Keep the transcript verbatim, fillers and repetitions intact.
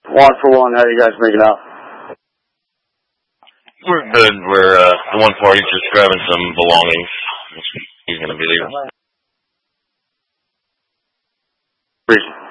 One for one, how you guys making out? We're good. We're, uh, the one party's just grabbing some belongings. He's gonna be leaving. Appreciate it.